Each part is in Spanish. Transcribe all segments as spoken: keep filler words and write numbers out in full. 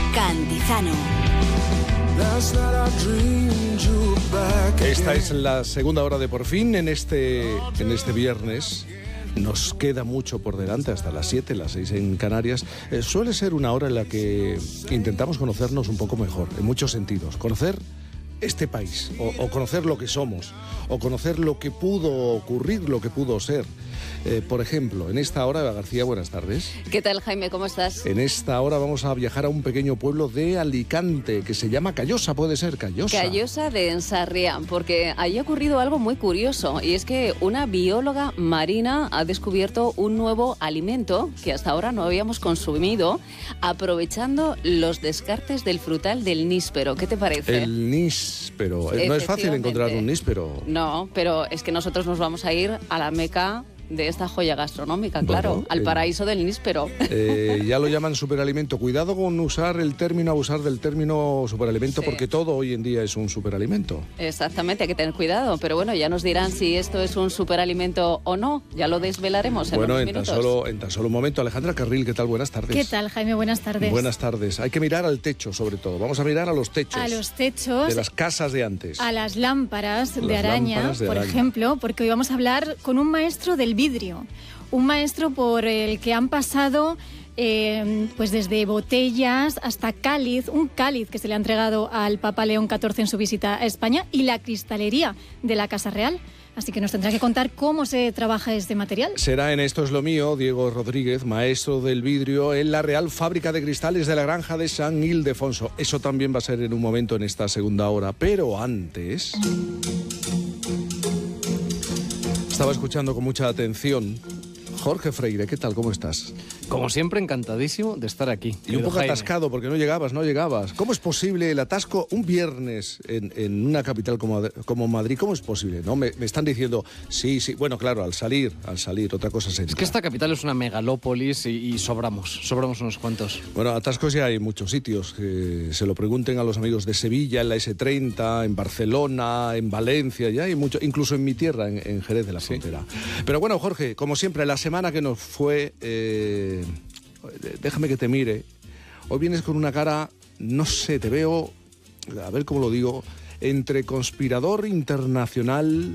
Cantizano. Esta es la segunda hora de Por Fin en este, en este viernes. Nos queda mucho por delante, hasta las siete, las seis en Canarias. Eh, suele ser una hora en la que intentamos conocernos un poco mejor, en muchos sentidos. Conocer este país, o, o conocer lo que somos, o conocer lo que pudo ocurrir, lo que pudo ser. Eh, por ejemplo, en esta hora, Eva García, buenas tardes. ¿Qué tal, Jaime? ¿Cómo estás? En esta hora vamos a viajar a un pequeño pueblo de Alicante que se llama Callosa, ¿puede ser? Callosa. Callosa de Ensarriá, porque ahí ha ocurrido algo muy curioso, y es que una bióloga marina ha descubierto un nuevo alimento que hasta ahora no habíamos consumido, aprovechando los descartes del frutal del níspero. ¿Qué te parece? El níspero. No es fácil encontrar un níspero. No, pero es que nosotros nos vamos a ir a la meca de esta joya gastronómica, claro, bueno, al paraíso eh, del níspero. Eh, ya lo llaman superalimento. Cuidado con usar el término, abusar del término superalimento, sí, porque todo hoy en día es un superalimento. Exactamente, hay que tener cuidado, pero bueno, ya nos dirán si esto es un superalimento o no, ya lo desvelaremos en bueno, unos en minutos. Tan solo, en tan solo un momento. Alejandra Carril, ¿qué tal? Buenas tardes. ¿Qué tal, Jaime? Buenas tardes. Buenas tardes. Hay que mirar al techo, sobre todo. Vamos a mirar a los techos. A los techos. De las casas de antes. A las lámparas las de araña, lámparas de por araña. ejemplo, porque hoy vamos a hablar con un maestro del vidrio. Un maestro por el que han pasado eh, pues desde botellas hasta cáliz, un cáliz que se le ha entregado al Papa León catorce en su visita a España, y la cristalería de la Casa Real. Así que nos tendrá que contar cómo se trabaja este material. Será en Esto es lo mío, Diego Rodríguez, maestro del vidrio en la Real Fábrica de Cristales de la Granja de San Ildefonso. Eso también va a ser en un momento en esta segunda hora. Pero antes... Estaba escuchando con mucha atención. Jorge Freire, ¿qué tal? ¿Cómo estás? Como siempre, encantadísimo de estar aquí. Y un poco Jaime. atascado, porque no llegabas, no llegabas. ¿Cómo es posible el atasco un viernes en, en una capital como, como Madrid? ¿Cómo es posible? ¿No? Me, me están diciendo, sí, sí, bueno, claro, al salir, al salir, otra cosa sería. Es que esta capital es una megalópolis y, y sobramos, sobramos unos cuantos. Bueno, atascos ya hay en muchos sitios. Que se lo pregunten a los amigos de Sevilla, en la ese treinta, en Barcelona, en Valencia, ya hay mucho, incluso en mi tierra, en, en Jerez de la Frontera. Sí. Pero bueno, Jorge, como siempre, la semana que nos fue... Eh, déjame que te mire. Hoy vienes con una cara, no sé, te veo, a ver cómo lo digo, entre conspirador internacional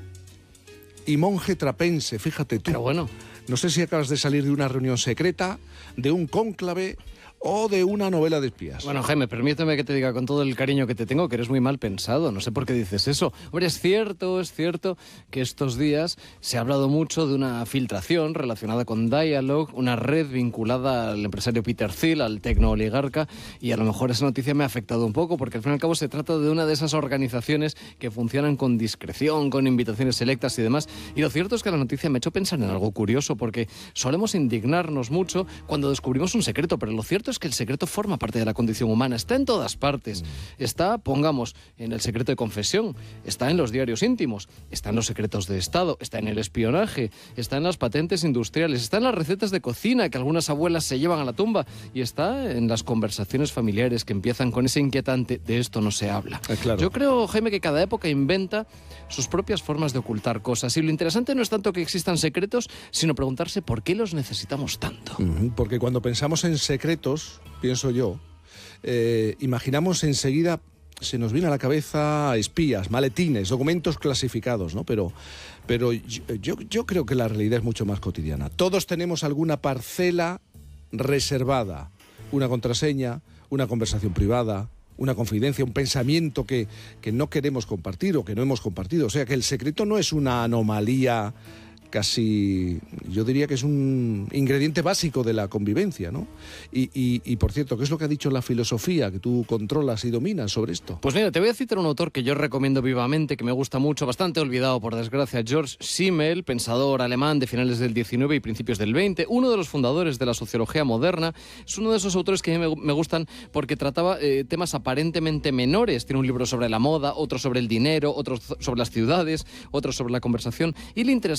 y monje trapense, fíjate tú. Pero bueno. No sé si acabas de salir de una reunión secreta, de un cónclave o de una novela de espías. Bueno, Jaime, permíteme que te diga con todo el cariño que te tengo que eres muy mal pensado. No sé por qué dices eso. Hombre, es cierto, es cierto que estos días se ha hablado mucho de una filtración relacionada con Dialog, una red vinculada al empresario Peter Thiel, al tecnooligarca, y a lo mejor esa noticia me ha afectado un poco, porque al fin y al cabo se trata de una de esas organizaciones que funcionan con discreción, con invitaciones selectas y demás. Y lo cierto es que la noticia me ha hecho pensar en algo curioso, porque solemos indignarnos mucho cuando descubrimos un secreto, pero lo cierto es que el secreto forma parte de la condición humana, está en todas partes. Está, pongamos, en el secreto de confesión, está en los diarios íntimos, está en los secretos de Estado, está en el espionaje, está en las patentes industriales, está en las recetas de cocina que algunas abuelas se llevan a la tumba, y está en las conversaciones familiares que empiezan con ese inquietante de esto no se habla. Eh, claro. Yo creo, Jaime, que cada época inventa sus propias formas de ocultar cosas, y lo interesante no es tanto que existan secretos, sino preguntarse por qué los necesitamos tanto. Uh-huh, porque cuando pensamos en secretos, pienso yo, eh, imaginamos enseguida, se nos viene a la cabeza espías, maletines, documentos clasificados, ¿no? Pero, pero yo, yo, yo creo que la realidad es mucho más cotidiana. Todos tenemos alguna parcela reservada, una contraseña, una conversación privada, una confidencia, un pensamiento que, que no queremos compartir o que no hemos compartido. O sea, que el secreto no es una anomalía casi, yo diría que es un ingrediente básico de la convivencia, ¿no? Y, y, y por cierto, ¿qué es lo que ha dicho la filosofía que tú controlas y dominas sobre esto? Pues mira, te voy a citar un autor que yo recomiendo vivamente, que me gusta mucho, bastante olvidado por desgracia, George Simmel, pensador alemán de finales del diecinueve y principios del veinte, uno de los fundadores de la sociología moderna. Es uno de esos autores que a mí me, me gustan porque trataba eh, temas aparentemente menores. Tiene un libro sobre la moda, otro sobre el dinero, otro sobre las ciudades, otro sobre la conversación, y le interesaba mucho el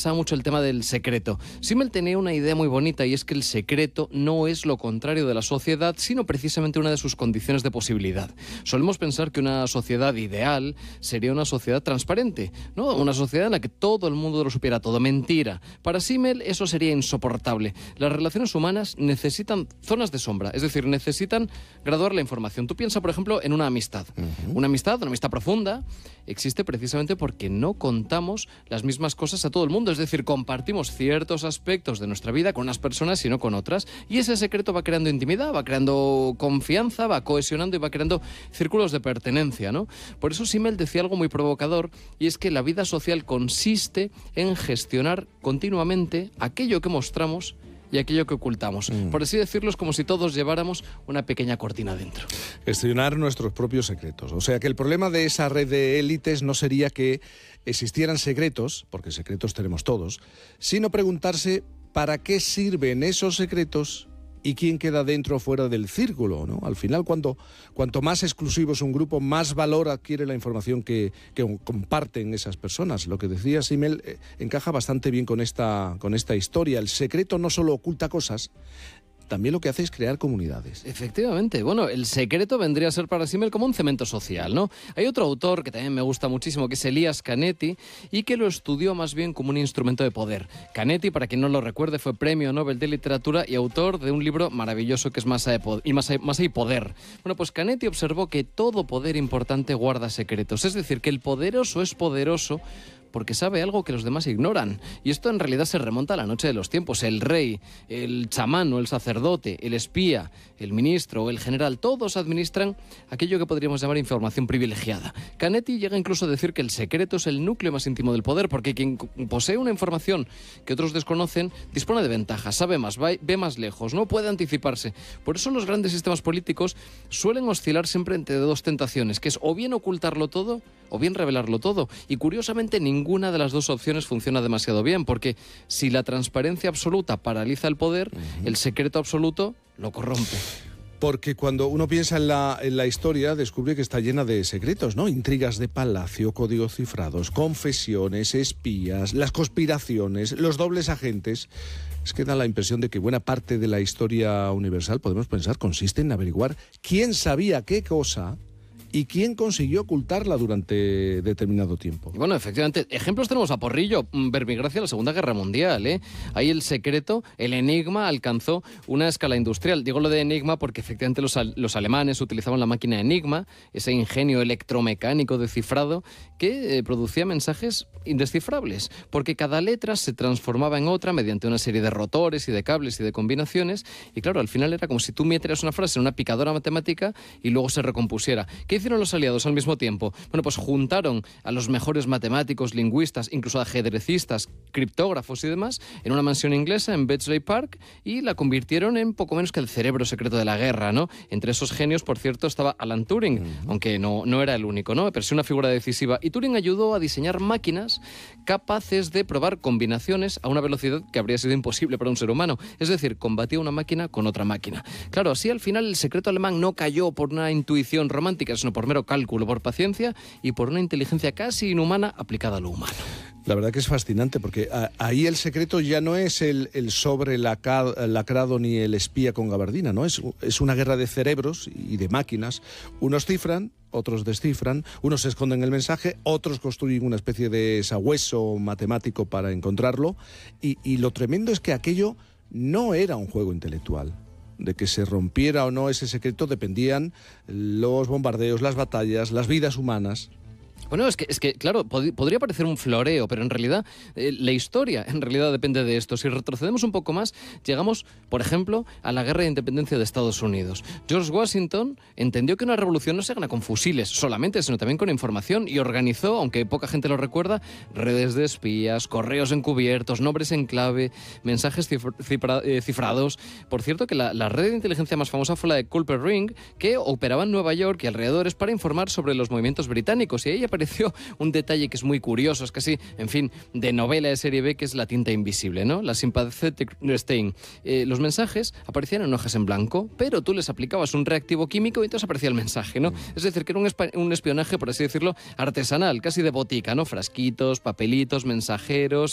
tema del secreto. Simmel tenía una idea muy bonita y es que el secreto no es lo contrario de la sociedad, sino precisamente una de sus condiciones de posibilidad. Solemos pensar que una sociedad ideal sería una sociedad transparente, ¿no? Una sociedad en la que todo el mundo lo supiera todo. Mentira. Para Simmel eso sería insoportable. Las relaciones humanas necesitan zonas de sombra, es decir, necesitan graduar la información. Tú piensas, por ejemplo, en una amistad. Uh-huh. Una amistad, una amistad profunda, existe precisamente porque no contamos las mismas cosas a todo el mundo, es decir, compartimos ciertos aspectos de nuestra vida con unas personas y no con otras, y ese secreto va creando intimidad, va creando confianza, va cohesionando y va creando círculos de pertenencia, ¿no? Por eso Simmel decía algo muy provocador, y es que la vida social consiste en gestionar continuamente aquello que mostramos y aquello que ocultamos. Mm. Por así decirlo, es como si todos lleváramos una pequeña cortina dentro. Gestionar nuestros propios secretos. O sea que el problema de esa red de élites no sería que existieran secretos, porque secretos tenemos todos, sino preguntarse para qué sirven esos secretos y quién queda dentro o fuera del círculo, ¿no? Al final, cuando, cuanto más exclusivo es un grupo, más valor adquiere la información que, que comparten esas personas. Lo que decía Simmel eh, encaja bastante bien con esta, con esta historia. El secreto no solo oculta cosas, también lo que hace es crear comunidades. Efectivamente. Bueno, el secreto vendría a ser para Simmel como un cemento social, ¿no? Hay otro autor que también me gusta muchísimo, que es Elias Canetti, y que lo estudió más bien como un instrumento de poder. Canetti, para quien no lo recuerde, fue premio Nobel de Literatura y autor de un libro maravilloso que es Masa y Masa, Masa y Poder. Bueno, pues Canetti observó que todo poder importante guarda secretos. Es decir, que el poderoso es poderoso porque sabe algo que los demás ignoran. Y esto en realidad se remonta a la noche de los tiempos. El rey, el chamán o el sacerdote, el espía, el ministro o el general, todos administran aquello que podríamos llamar información privilegiada. Canetti llega incluso a decir que el secreto es el núcleo más íntimo del poder, porque quien posee una información que otros desconocen dispone de ventajas, sabe más, ve más lejos, no puede anticiparse. Por eso los grandes sistemas políticos suelen oscilar siempre entre dos tentaciones, que es o bien ocultarlo todo o bien revelarlo todo. Y curiosamente ninguna de las dos opciones funciona demasiado bien, porque si la transparencia absoluta paraliza el poder, uh-huh. el secreto absoluto lo corrompe. Porque cuando uno piensa en la, en la historia, descubre que está llena de secretos, ¿no? Intrigas de palacio, códigos cifrados, confesiones, espías, las conspiraciones, los dobles agentes. Es que da la impresión de que buena parte de la historia universal, podemos pensar, consiste en averiguar quién sabía qué cosa y quién consiguió ocultarla durante determinado tiempo. Bueno, efectivamente, ejemplos tenemos a porrillo, verbigracia a la Segunda Guerra Mundial, ¿eh? Ahí el secreto, el enigma, alcanzó una escala industrial. Digo lo de enigma porque efectivamente los, los alemanes utilizaban la máquina Enigma, ese ingenio electromecánico de cifrado que eh, producía mensajes indescifrables, porque cada letra se transformaba en otra mediante una serie de rotores y de cables y de combinaciones, y claro, al final era como si tú metieras una frase en una picadora matemática y luego se recompusiera. ¿Qué hicieron los aliados al mismo tiempo? Bueno, pues juntaron a los mejores matemáticos, lingüistas, incluso ajedrecistas, criptógrafos y demás, en una mansión inglesa en Bletchley Park, y la convirtieron en poco menos que el cerebro secreto de la guerra, ¿no? Entre esos genios, por cierto, estaba Alan Turing, uh-huh. aunque no, no era el único, ¿no? Pero sí una figura decisiva. Y Turing ayudó a diseñar máquinas capaces de probar combinaciones a una velocidad que habría sido imposible para un ser humano. Es decir, combatía una máquina con otra máquina. Claro, así al final el secreto alemán no cayó por una intuición romántica, sino por mero cálculo, por paciencia y por una inteligencia casi inhumana aplicada a lo humano. La verdad que es fascinante, porque a, ahí el secreto ya no es el, el sobre laca, lacrado ni el espía con gabardina, ¿no? Es, es una guerra de cerebros y de máquinas. Unos cifran, otros descifran, unos esconden el mensaje, otros construyen una especie de sabueso matemático para encontrarlo. Y, y lo tremendo es que aquello no era un juego intelectual. De que se rompiera o no ese secreto dependían los bombardeos, las batallas, las vidas humanas. Bueno, es que, es que claro, pod- podría parecer un floreo, pero en realidad eh, la historia en realidad depende de esto. Si retrocedemos un poco más, llegamos, por ejemplo, a la Guerra de Independencia de Estados Unidos. George Washington entendió que una revolución no se gana con fusiles solamente, sino también con información, y organizó, aunque poca gente lo recuerda, redes de espías, correos encubiertos, nombres en clave, mensajes cifra- cifra- eh, cifrados. Por cierto, que la, la red de inteligencia más famosa fue la de Culper Ring, que operaba en Nueva York y alrededores para informar sobre los movimientos británicos, y ahí apareció un detalle que es muy curioso, es casi, en fin, de novela de serie B, que es la tinta invisible, ¿no? La sympathetic stain. Eh, los mensajes aparecían en hojas en blanco, pero tú les aplicabas un reactivo químico y entonces aparecía el mensaje, ¿no? Es decir, que era un, espa- un espionaje, por así decirlo, artesanal, casi de botica, ¿no? Frasquitos, papelitos, mensajeros,